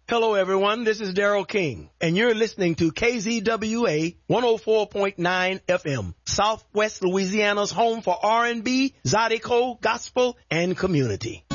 Hello, everyone. This is Daryl King, and you're listening to KZWA 104.9 FM, Southwest Louisiana's home for R&B, Zydeco, gospel, and community.